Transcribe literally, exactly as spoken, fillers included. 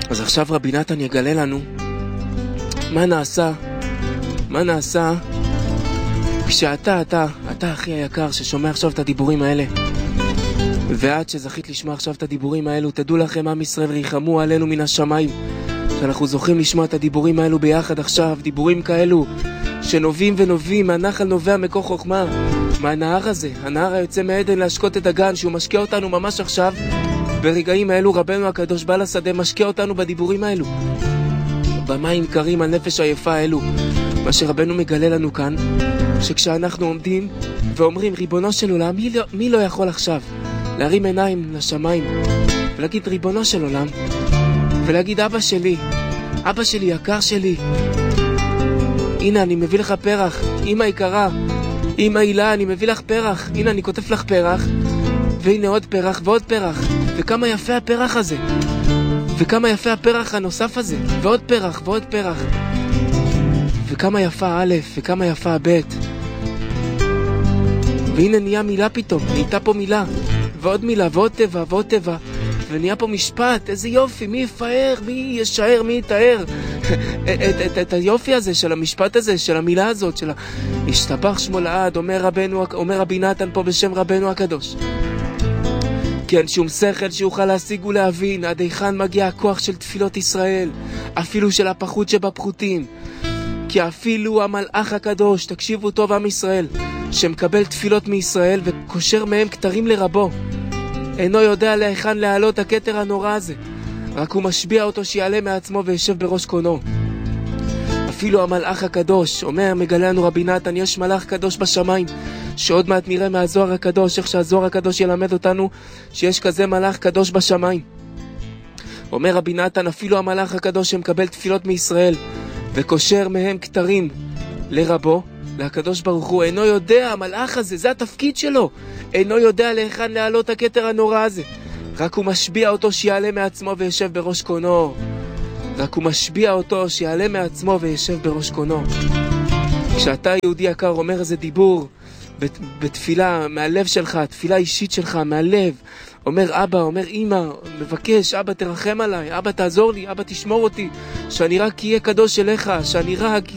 אז עכשיו רבי נתן יגלה לנו מה נעשה, מה נעשה כשאתה, אתה, אתה הכי היקר ששומע עכשיו את הדיבורים האלה, ועד שזכית לשמוע עכשיו את הדיבורים האלו, תדעו לכם עם ישראל ריחמו עלינו מן השמיים, שאנחנו זוכים לשמוע את הדיבורים האלו ביחד עכשיו, דיבורים כאלו שנובעים ונובעים, מהנחל נובע מקור חוכמה, מהנהר הזה, הנהר היוצא מעדן להשקות את הגן, שהוא משקיע אותנו ממש עכשיו, ברגעים האלו רבנו הקדוש בא לשדה, משקיע אותנו בדיבורים האלו, במים קרים על נפש היפה האלו. מה שרבנו מגלה לנו כאן, שכשאנחנו עומדים ואומרים ריבונו של עולם, מי לא, מי לא יכול עכשיו להרים עיניים לשמיים ולהגיד ריבונו של עולם, ולהגיד אבא שלי, אבא שלי, יקר שלי, הנה אני מביא לך פרח, אמא יקרה, אמא הילה, אני מביא לך פרח, הנה אני כותב לך פרח, והנה עוד פרח ועוד פרח, וכמה יפה הפרח הזה, וכמה יפה הפרח הנוסף הזה, ועוד פרח ועוד פרח, וכמה יפה א' וכמה יפה ב', והנה נהיה מילה פתאום, נהייתה פה מילה, ועוד מילה ועוד טבע ועוד טבע, ונהיה פה משפט, איזה יופי, מי יפאר, מי ישאר, מי יתאר את, את, את, את היופי הזה של המשפט הזה, של המילה הזאת, של השתבח שמו לעד, אומר רבנו, אומר רבי נתן פה בשם רבנו הקדוש, כי אין שום שכל שיוכל להשיג ולהבין עד היכן מגיע הכוח של תפילות ישראל, אפילו של הפחות שבפחותים, כי אפילו המלאך הקדוש, תקשיבו טוב עם ישראל, שמקבל תפילות מישראל וקושר מהם כתרים לרבו, אינו יודע להיכן להעלות הכתר הנורא הזה, רק הוא משביע אותו שיעלה מעצמו וישב בראש קונו. אפילו המלאך הקדוש, אומר מגלה לנו רבי נתן, יש מלאך קדוש בשמיים, שעוד מעט נראה מהזוהר הקדוש, איך שהזוהר הקדוש ילמד אותנו שיש כזה מלאך קדוש בשמיים. אומר רבי נתן, אפילו המלאך הקדוש שמקבל תפילות מישראל וקושר מהם כתרים לרבו, לקדוש ברוך הוא, אינו יודע, המלאך הזה, זה התפקיד שלו, אינו יודע להיכן להעלות הכתר הנורא הזה, רק הוא משביע אותו שיעלה מעצמו וישב בראש קונו, רק הוא משביע אותו שיעלה מעצמו וישב בראש קונו. כשאתה יהודי יקר אומר איזה דיבור בתפילה מהלב שלך, תפילה אישית שלך מהלב, אומר אבא, אומר אמא, מבקש, אבא תרחם עליי, אבא תעזור לי, אבא תשמור אותי, שאני רק אהיה קדוש אליך, שאני רק